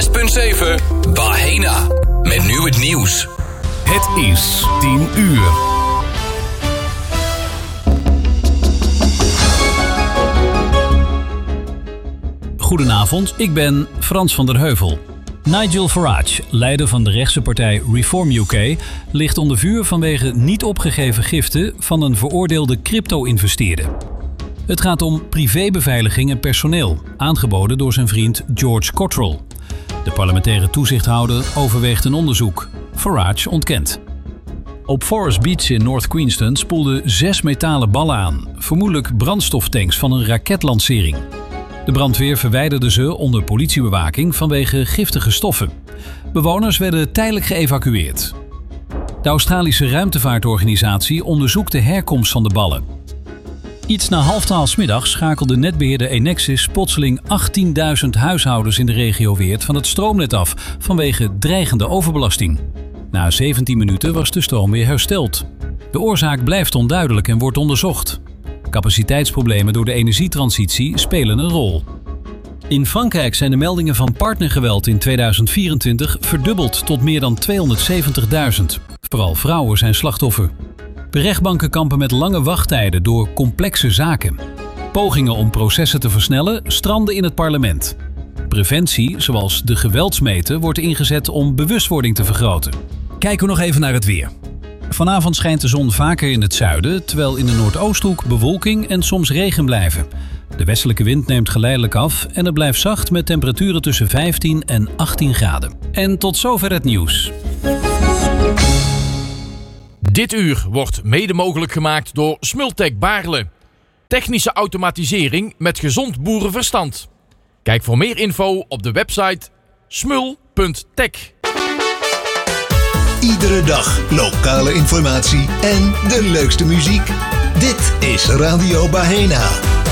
106.7 Bahena. Met nu het nieuws. Het is 10 uur. Goedenavond, ik ben Frans van der Heuvel. Nigel Farage, leider van de rechtse partij Reform UK, ligt onder vuur vanwege niet opgegeven giften van een veroordeelde crypto-investeerder. Het gaat om privébeveiliging en personeel, aangeboden door zijn vriend George Cottrell. De parlementaire toezichthouder overweegt een onderzoek. Farage ontkent. Op Forest Beach in North Queensland spoelden 6 metalen ballen aan, vermoedelijk brandstoftanks van een raketlancering. De brandweer verwijderde ze onder politiebewaking vanwege giftige stoffen. Bewoners werden tijdelijk geëvacueerd. De Australische ruimtevaartorganisatie onderzoekt de herkomst van de ballen. Iets na 11:30 middags schakelde netbeheerder Enexis plotseling 18.000 huishoudens in de regio Weert van het stroomnet af vanwege dreigende overbelasting. Na 17 minuten was de stroom weer hersteld. De oorzaak blijft onduidelijk en wordt onderzocht. Capaciteitsproblemen door de energietransitie spelen een rol. In Frankrijk zijn de meldingen van partnergeweld in 2024 verdubbeld tot meer dan 270.000. Vooral vrouwen zijn slachtoffer. De rechtbanken kampen met lange wachttijden door complexe zaken. Pogingen om processen te versnellen stranden in het parlement. Preventie, zoals de geweldsmeter, wordt ingezet om bewustwording te vergroten. Kijken we nog even naar het weer. Vanavond schijnt de zon vaker in het zuiden, terwijl in de Noordoosthoek bewolking en soms regen blijven. De westelijke wind neemt geleidelijk af en het blijft zacht met temperaturen tussen 15 en 18 graden. En tot zover het nieuws. Dit uur wordt mede mogelijk gemaakt door Smultec Baarle. Technische automatisering met gezond boerenverstand. Kijk voor meer info op de website smul.tech. Iedere dag lokale informatie en de leukste muziek. Dit is Radio Bahena.